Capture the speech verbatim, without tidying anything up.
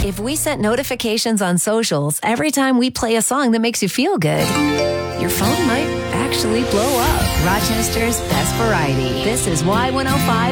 if we set notifications on socials every time we play a song that makes you feel good, your phone might actually blow up. Rochester's Best Variety. This is Y one oh five.